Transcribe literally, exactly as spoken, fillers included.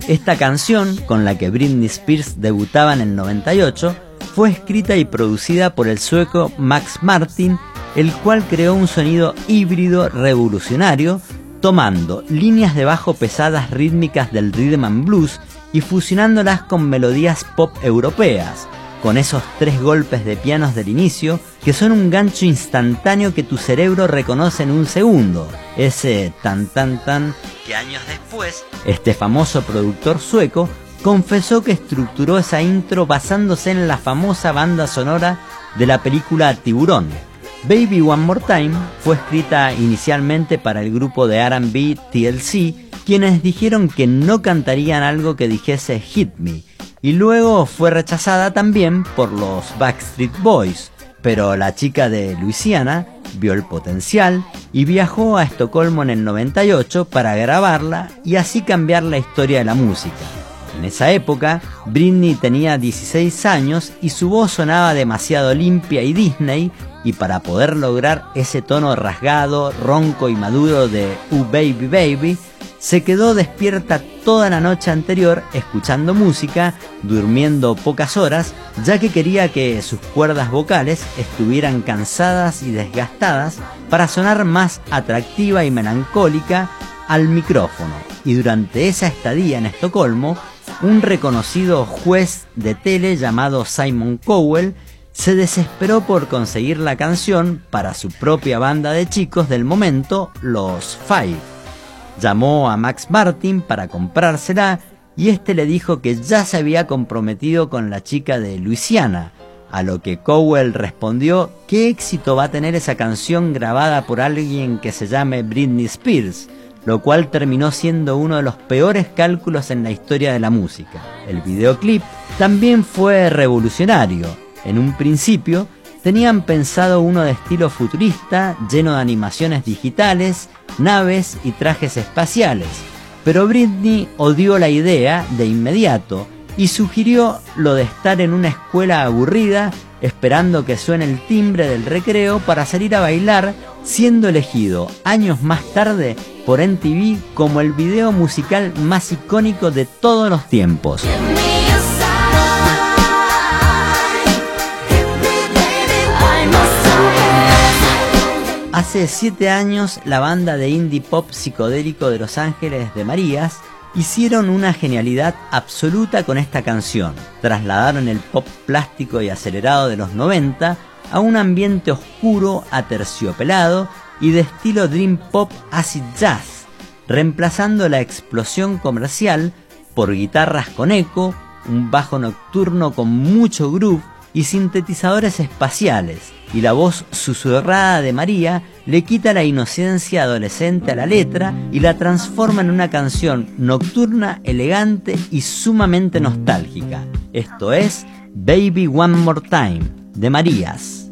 Esta canción, con la que Britney Spears debutaba en el noventa y ocho, fue escrita y producida por el sueco Max Martin, el cual creó un sonido híbrido revolucionario, tomando líneas de bajo pesadas rítmicas del rhythm and blues y fusionándolas con melodías pop europeas, con esos tres golpes de pianos del inicio que son un gancho instantáneo que tu cerebro reconoce en un segundo. Ese tan tan tan que años después, este famoso productor sueco confesó que estructuró esa intro basándose en la famosa banda sonora de la película Tiburón. Baby One More Time fue escrita inicialmente para el grupo de R and B T L C, quienes dijeron que no cantarían algo que dijese Hit Me, y luego fue rechazada también por los Backstreet Boys, pero la chica de Luisiana vio el potencial y viajó a Estocolmo en el noventa y ocho para grabarla y así cambiar la historia de la música. En esa época, Britney tenía dieciséis años y su voz sonaba demasiado limpia y Disney, y para poder lograr ese tono rasgado, ronco y maduro de "Uh Baby Baby", se quedó despierta toda la noche anterior escuchando música, durmiendo pocas horas, ya que quería que sus cuerdas vocales estuvieran cansadas y desgastadas para sonar más atractiva y melancólica al micrófono. Y durante esa estadía en Estocolmo, un reconocido juez de tele llamado Simon Cowell se desesperó por conseguir la canción para su propia banda de chicos del momento, los Five. Llamó a Max Martin para comprársela y este le dijo que ya se había comprometido con la chica de Luisiana, a lo que Cowell respondió: ¿qué éxito va a tener esa canción grabada por alguien que se llame Britney Spears? Lo cual terminó siendo uno de los peores cálculos en la historia de la música. El videoclip también fue revolucionario. En un principio tenían pensado uno de estilo futurista, lleno de animaciones digitales, naves y trajes espaciales, pero Britney odió la idea de inmediato y sugirió lo de estar en una escuela aburrida esperando que suene el timbre del recreo para salir a bailar, siendo elegido años más tarde por M T V como el video musical más icónico de todos los tiempos. Hace siete años, la banda de indie pop psicodélico de Los Ángeles de Marías hicieron una genialidad absoluta con esta canción. Trasladaron el pop plástico y acelerado de los noventa a un ambiente oscuro, aterciopelado y de estilo dream pop acid jazz, reemplazando la explosión comercial por guitarras con eco, un bajo nocturno con mucho groove y sintetizadores espaciales, y la voz susurrada de María le quita la inocencia adolescente a la letra y la transforma en una canción nocturna, elegante y sumamente nostálgica. Esto es Baby One More Time, de Marías.